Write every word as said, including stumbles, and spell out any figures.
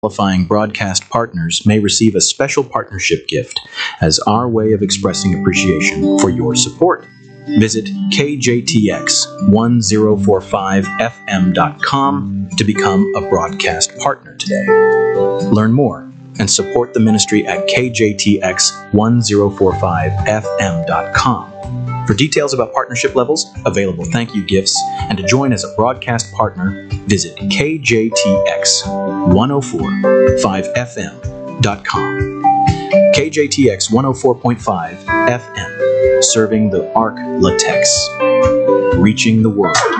Qualifying broadcast partners may receive a special partnership gift as our way of expressing appreciation for your support. Visit K J T X one zero four five F M dot com to become a broadcast partner today. Learn more and support the ministry at K J T X one zero four five F M dot com. For details about partnership levels, available thank you gifts, and to join as a broadcast partner, visit K J T X one zero four five F M dot com. K J T X one zero four point five F M, serving the Arc Latex, reaching the world.